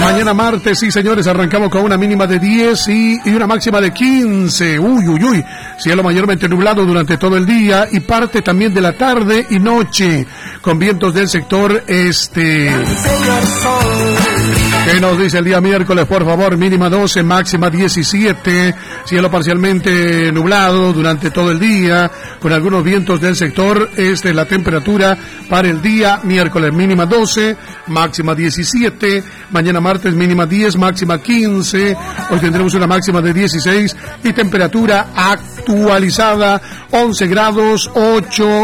Mañana martes, sí señores, arrancamos con una mínima de 10 y una máxima de 15. Uy. Cielo mayormente nublado durante todo el día y parte también de la tarde y noche, con vientos del sector este. ¿Qué nos dice el día miércoles, por favor? Mínima 12, máxima 17. Cielo parcialmente nublado durante todo el día, con algunos vientos del sector este. La temperatura para el día miércoles, mínima 12, máxima 17. Mañana martes, mínima 10, máxima 15. Hoy tendremos una máxima de 16 y temperatura actualizada 11 grados 8